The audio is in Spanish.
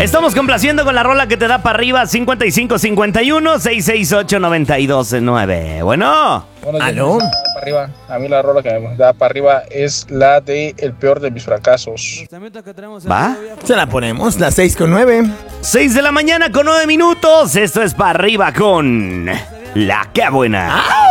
Estamos complaciendo con la rola que te da para arriba, 5551-668-9209. Bueno. ¿Aló? Para arriba. A mí la rola que me da para arriba es la de El peor de mis fracasos. ¿Va? Se la ponemos, las 6:09. 6 de la mañana con 9 minutos. Esto es para arriba con La Que Buena.